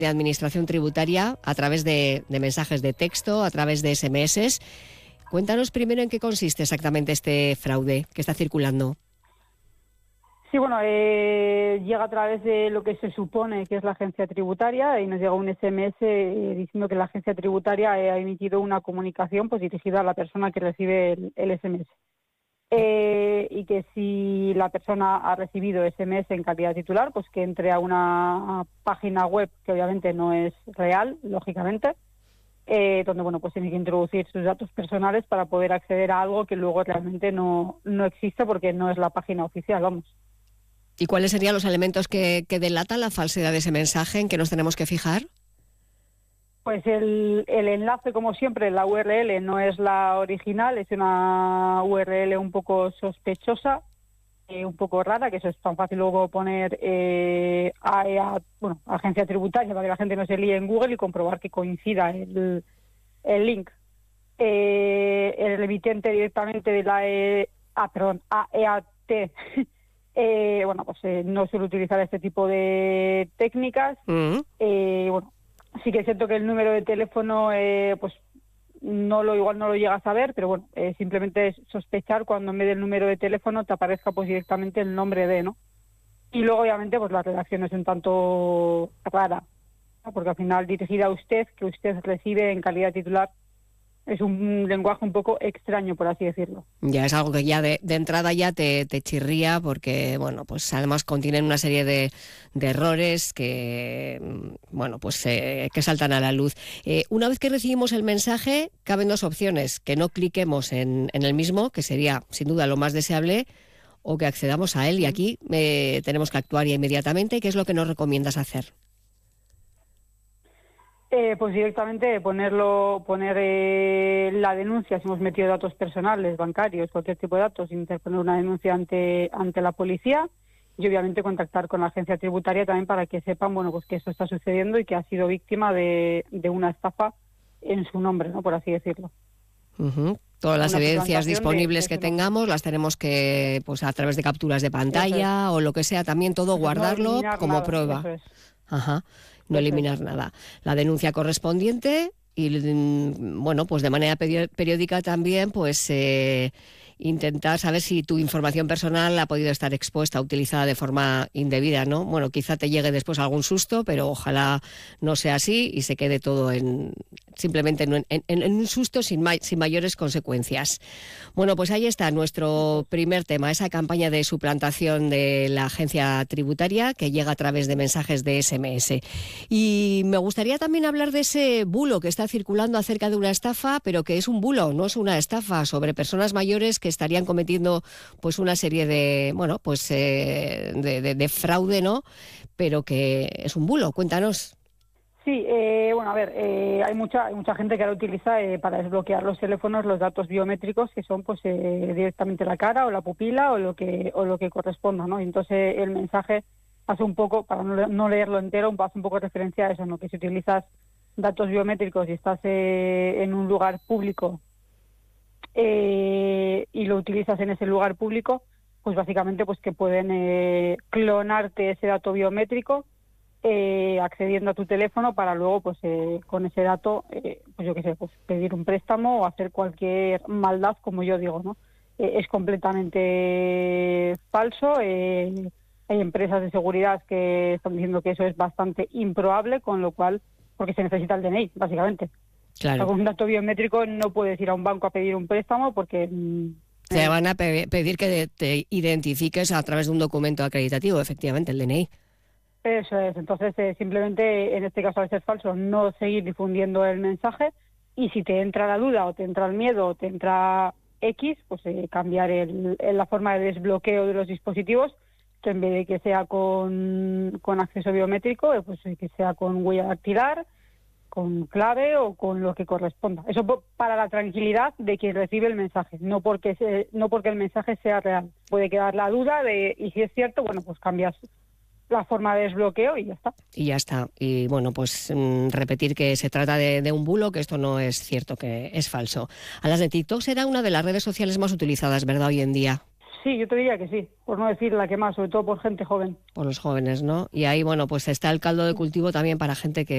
de administración tributaria a través de mensajes de texto, a través de SMS. Cuéntanos primero en qué consiste exactamente este fraude que está circulando. Sí, bueno, llega a través de lo que se supone que es la agencia tributaria y nos llega un SMS diciendo que la agencia tributaria ha emitido una comunicación pues dirigida a la persona que recibe el SMS. Y que si la persona ha recibido SMS en calidad titular, pues que entre a una página web que obviamente no es real, lógicamente, donde bueno pues tiene que introducir sus datos personales para poder acceder a algo que luego realmente no existe porque no es la página oficial, vamos. ¿Y cuáles serían los elementos que delatan la falsedad de ese mensaje en que nos tenemos que fijar? Pues el enlace, como siempre, la URL no es la original, es una URL un poco sospechosa, un poco rara, que eso es tan fácil luego poner agencia tributaria para que la gente no se líe en Google y comprobar que coincida el link. El emitente directamente de la AEAT no suele utilizar este tipo de técnicas. Sí que es cierto que el número de teléfono igual no lo llegas a ver, pero bueno, simplemente es sospechar cuando en vez del número de teléfono te aparezca pues directamente el nombre de, ¿no? Y luego obviamente pues la redacción es un tanto rara, ¿no? Porque al final dirigida a usted, que usted recibe en calidad titular, es un lenguaje un poco extraño, por así decirlo. Ya es algo que ya de entrada ya te chirría porque, bueno, pues además contienen una serie de errores que, bueno, pues que saltan a la luz. Una vez que recibimos el mensaje, caben dos opciones: que no cliquemos en el mismo, que sería sin duda lo más deseable, o que accedamos a él, y aquí tenemos que actuar ya inmediatamente. ¿Qué es lo que nos recomiendas hacer? Pues directamente poner la denuncia si hemos metido datos personales, bancarios, cualquier tipo de datos, interponer una denuncia ante la policía y obviamente contactar con la agencia tributaria también para que sepan, bueno, pues que esto está sucediendo y que ha sido víctima de una estafa en su nombre, ¿no? Por así decirlo. Uh-huh. Todas las evidencias disponibles que tengamos las tenemos que, pues a través de capturas de pantalla o lo que sea, también todo guardarlo como nada, prueba. Eso es. Ajá. No eliminar nada. La denuncia correspondiente y, bueno, pues de manera periódica también, pues intentar saber si tu información personal ha podido estar expuesta, utilizada de forma indebida, ¿no? Bueno, quizá te llegue después algún susto, pero ojalá no sea así y se quede todo simplemente en un susto sin mayores consecuencias. Bueno, pues ahí está nuestro primer tema, esa campaña de suplantación de la agencia tributaria que llega a través de mensajes de SMS. Y me gustaría también hablar de ese bulo que está circulando acerca de una estafa, pero que es un bulo, no es una estafa, sobre personas mayores que estarían cometiendo pues una serie de, bueno, pues de fraude, ¿no? Pero que es un bulo. Cuéntanos. Sí, hay mucha gente que ahora utiliza para desbloquear los teléfonos los datos biométricos que son pues directamente la cara o la pupila o lo que corresponda, ¿no? Y entonces el mensaje hace un poco, para no leerlo entero, hace un poco referencia a eso, ¿no? Que si utilizas datos biométricos y estás en un lugar público y lo utilizas en ese lugar público, pues básicamente pues que pueden clonarte ese dato biométrico accediendo a tu teléfono para luego pues con ese dato pues yo qué sé, pues pedir un préstamo o hacer cualquier maldad, como yo digo, ¿no? Es completamente falso. Hay empresas de seguridad que están diciendo que eso es bastante improbable, con lo cual, porque se necesita el DNI, básicamente. Claro. Con un dato biométrico no puedes ir a un banco a pedir un préstamo porque te van a pedir que te identifiques a través de un documento acreditativo, efectivamente, el DNI. Eso es, entonces simplemente, en este caso al ser falso, no seguir difundiendo el mensaje, y si te entra la duda o te entra el miedo o te entra X, pues cambiar la forma de desbloqueo de los dispositivos, que en vez de que sea con acceso biométrico, pues que sea con huella dactilar, con clave o con lo que corresponda. Eso para la tranquilidad de quien recibe el mensaje, no porque el mensaje sea real. Puede quedar la duda y si es cierto, bueno, pues cambias la forma de desbloqueo y ya está. Y ya está. Y bueno, pues repetir que se trata de un bulo, que esto no es cierto, que es falso. A las de TikTok será una de las redes sociales más utilizadas, ¿verdad?, hoy en día. Sí, yo te diría que sí, por no decir la que más, sobre todo por gente joven. Por los jóvenes, ¿no? Y ahí, bueno, pues está el caldo de cultivo también para gente que